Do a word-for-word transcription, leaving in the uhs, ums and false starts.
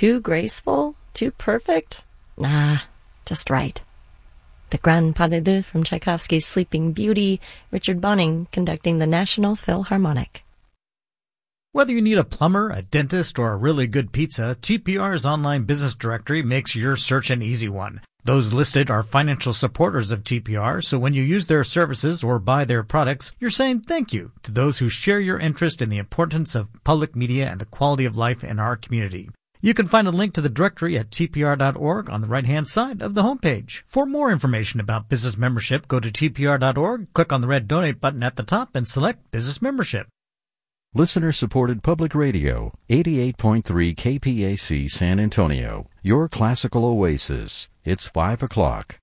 Too graceful? Too perfect? Nah, just right. The Grand Pas de Deux from Tchaikovsky's Sleeping Beauty, Richard Bonning conducting the National Philharmonic. Whether you need a plumber, a dentist, or a really good pizza, T P R's online business directory makes your search an easy one. Those listed are financial supporters of T P R, so when you use their services or buy their products, you're saying thank you to those who share your interest in the importance of public media and the quality of life in our community. You can find a link to the directory at T P R dot org on the right-hand side of the homepage. For more information about business membership, go to T P R dot org, click on the red donate button at the top, and select business membership. Listener-supported public radio, eighty-eight point three K P A C San Antonio, your classical oasis. It's five o'clock.